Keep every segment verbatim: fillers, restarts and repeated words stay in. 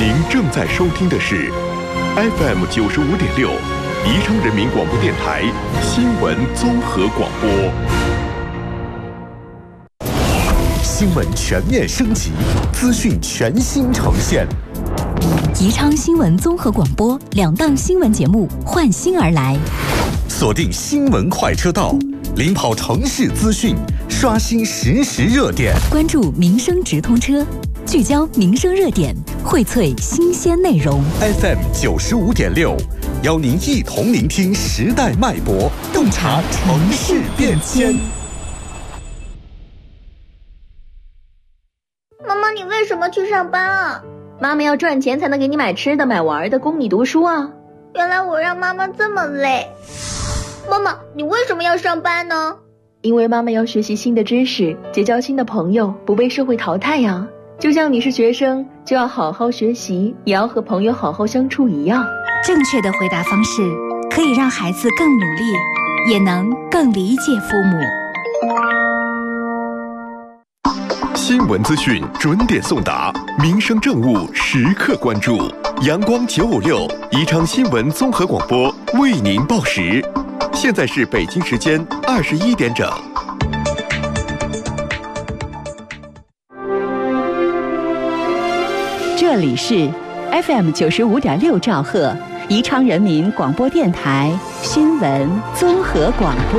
您正在收听的是 F M 九十五点六，宜昌人民广播电台新闻综合广播。 新闻全面升级，资讯全新呈现。 宜昌新闻综合广播两档新闻节目换新而来， 锁定新闻快车道，领跑城市资讯，刷新实时热点， 关注民生直通车，聚焦民生热点，荟萃新鲜内容。 F M 九十五点六，邀您一同聆听时代脉搏，洞察城市变迁。 妈妈，你为什么去上班啊？ 妈妈要赚钱才能给你买吃的买玩的，供你读书啊。 原来我让妈妈这么累。妈妈，你为什么要上班呢？ 因为妈妈要学习新的知识，结交新的朋友，不被社会淘汰呀。就像你是学生，就要好好学习，也要和朋友好好相处一样。 正确的回答方式可以让孩子更努力，也能更理解父母。 新闻资讯准点送达，民生政务时刻关注。阳光九五六，宜昌新闻综合广播为您报时。现在是北京时间二十一点整。 这里是 F M 九十五点六兆赫，宜昌人民广播电台新闻综合广播。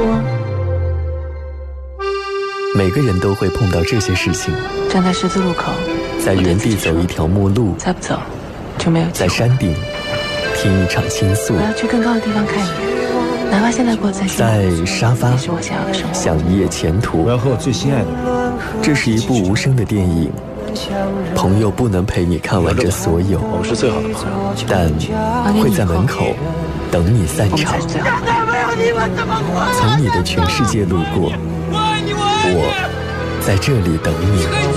每个人都会碰到这些事情： 站在十字路口， 在原地走一条陌路， 再不走就没有机会； 在山顶听一场倾诉， 我要去更高的地方看一眼，哪怕现在过得再辛苦， 在沙发是我想要的生活。 想一夜前途， 我要和我最心爱的人。 这是一部无声的电影，朋友不能陪你看完这所有， 我们是最好的朋友， 但会在门口等你散场。从你的全世界路过，我在这里等你。